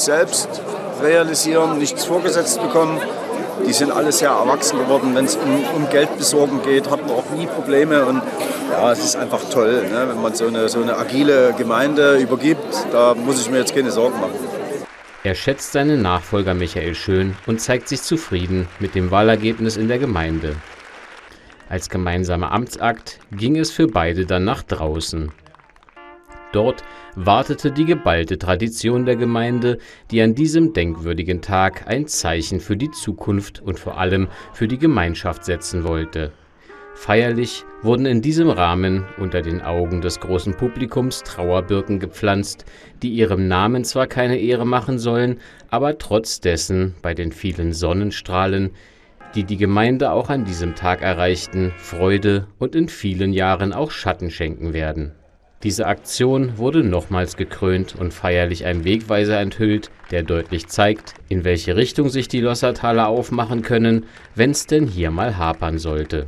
selbst realisieren, nichts vorgesetzt bekommen. Die sind alle sehr erwachsen geworden. Wenn es um Geldbesorgen geht, hat man auch nie Probleme. Und ja, es ist einfach toll, ne? Wenn man so eine agile Gemeinde übergibt. Da muss ich mir jetzt keine Sorgen machen. Er schätzt seinen Nachfolger Michael Schön und zeigt sich zufrieden mit dem Wahlergebnis in der Gemeinde. Als gemeinsamer Amtsakt ging es für beide dann nach draußen. Dort wartete die geballte Tradition der Gemeinde, die an diesem denkwürdigen Tag ein Zeichen für die Zukunft und vor allem für die Gemeinschaft setzen wollte. Feierlich wurden in diesem Rahmen unter den Augen des großen Publikums Trauerbirken gepflanzt, die ihrem Namen zwar keine Ehre machen sollen, aber trotz dessen bei den vielen Sonnenstrahlen, die die Gemeinde auch an diesem Tag erreichten, Freude und in vielen Jahren auch Schatten schenken werden. Diese Aktion wurde nochmals gekrönt und feierlich ein Wegweiser enthüllt, der deutlich zeigt, in welche Richtung sich die Lossartaler aufmachen können, wenn's denn hier mal hapern sollte.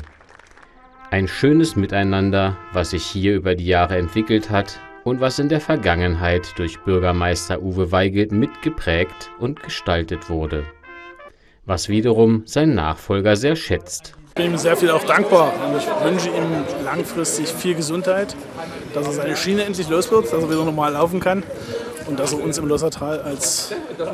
Ein schönes Miteinander, was sich hier über die Jahre entwickelt hat und was in der Vergangenheit durch Bürgermeister Uwe Weigelt mitgeprägt und gestaltet wurde. Was wiederum sein Nachfolger sehr schätzt. Ich bin ihm sehr viel auch dankbar und ich wünsche ihm langfristig viel Gesundheit, dass er seine Schiene endlich los wird, dass er wieder normal laufen kann und dass er uns im Lossartal als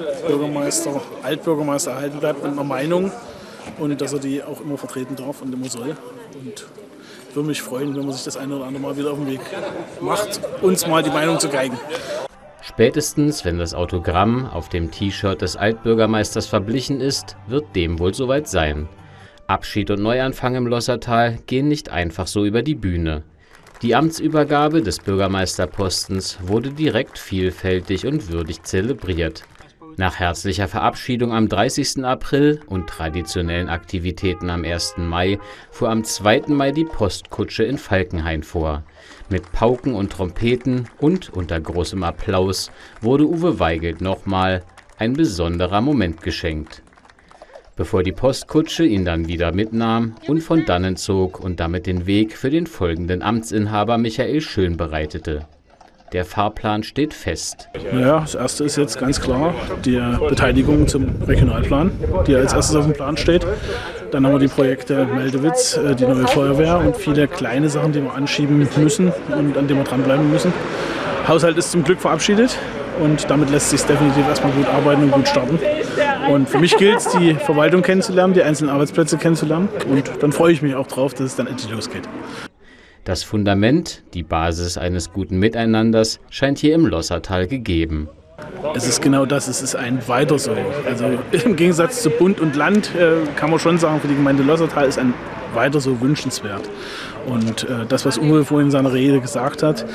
Altbürgermeister erhalten bleibt mit einer Meinung und dass er die auch immer vertreten darf und immer soll. Und ich würde mich freuen, wenn man sich das eine oder andere Mal wieder auf den Weg macht, uns mal die Meinung zu geigen. Spätestens, wenn das Autogramm auf dem T-Shirt des Altbürgermeisters verblichen ist, wird dem wohl soweit sein. Abschied und Neuanfang im Lossartal gehen nicht einfach so über die Bühne. Die Amtsübergabe des Bürgermeisterpostens wurde direkt vielfältig und würdig zelebriert. Nach herzlicher Verabschiedung am 30. April und traditionellen Aktivitäten am 1. Mai fuhr am 2. Mai die Postkutsche in Falkenhain vor. Mit Pauken und Trompeten und unter großem Applaus wurde Uwe Weigelt nochmal ein besonderer Moment geschenkt. Bevor die Postkutsche ihn dann wieder mitnahm und von dannen zog und damit den Weg für den folgenden Amtsinhaber Michael Schön bereitete. Der Fahrplan steht fest. Naja, das erste ist jetzt ganz klar die Beteiligung zum Regionalplan, die als erstes auf dem Plan steht. Dann haben wir die Projekte Meldewitz, die neue Feuerwehr und viele kleine Sachen, die wir anschieben müssen und an denen wir dranbleiben müssen. Haushalt ist zum Glück verabschiedet und damit lässt sich definitiv erstmal gut arbeiten und gut starten. Und für mich gilt es, die Verwaltung kennenzulernen, die einzelnen Arbeitsplätze kennenzulernen und dann freue ich mich auch drauf, dass es dann endlich losgeht. Das Fundament, die Basis eines guten Miteinanders, scheint hier im Lossartal gegeben. Es ist genau das, es ist ein Weiter so. Also im Gegensatz zu Bund und Land kann man schon sagen, für die Gemeinde Lossartal ist ein Weiter so wünschenswert. Und das, was Uwe vorhin in seiner Rede gesagt hat,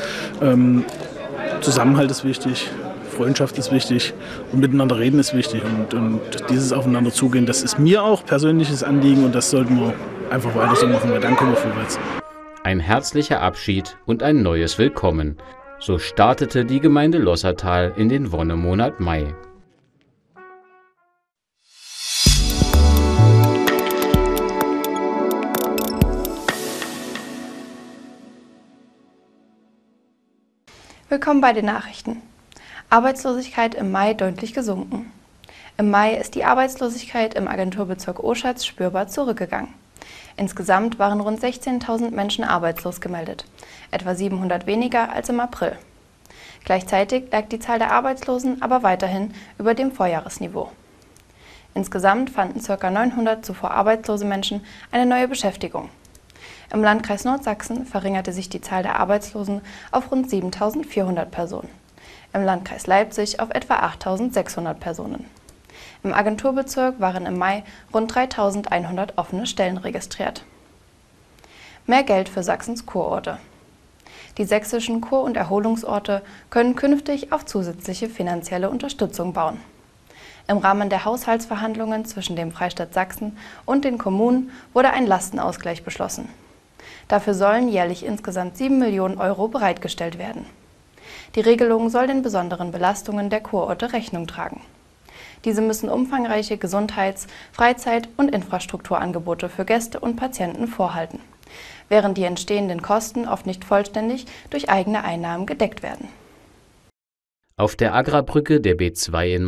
Zusammenhalt ist wichtig, Freundschaft ist wichtig und miteinander reden ist wichtig. Und dieses Aufeinander zugehen, das ist mir auch persönliches Anliegen und das sollten wir einfach weiter so machen, weil dann kommen wir vorwärts. Ein herzlicher Abschied und ein neues Willkommen. So startete die Gemeinde Lossartal in den Wonnemonat Mai. Willkommen bei den Nachrichten. Arbeitslosigkeit im Mai deutlich gesunken. Im Mai ist die Arbeitslosigkeit im Agenturbezirk Oschatz spürbar zurückgegangen. Insgesamt waren rund 16.000 Menschen arbeitslos gemeldet, etwa 700 weniger als im April. Gleichzeitig lag die Zahl der Arbeitslosen aber weiterhin über dem Vorjahresniveau. Insgesamt fanden ca. 900 zuvor arbeitslose Menschen eine neue Beschäftigung. Im Landkreis Nordsachsen verringerte sich die Zahl der Arbeitslosen auf rund 7.400 Personen, im Landkreis Leipzig auf etwa 8.600 Personen. Im Agenturbezirk waren im Mai rund 3.100 offene Stellen registriert. Mehr Geld für Sachsens Kurorte. Die sächsischen Kur- und Erholungsorte können künftig auf zusätzliche finanzielle Unterstützung bauen. Im Rahmen der Haushaltsverhandlungen zwischen dem Freistaat Sachsen und den Kommunen wurde ein Lastenausgleich beschlossen. Dafür sollen jährlich insgesamt 7 Millionen Euro bereitgestellt werden. Die Regelung soll den besonderen Belastungen der Kurorte Rechnung tragen. Diese müssen umfangreiche Gesundheits-, Freizeit- und Infrastrukturangebote für Gäste und Patienten vorhalten, während die entstehenden Kosten oft nicht vollständig durch eigene Einnahmen gedeckt werden. Auf der Agrarbrücke der B2 in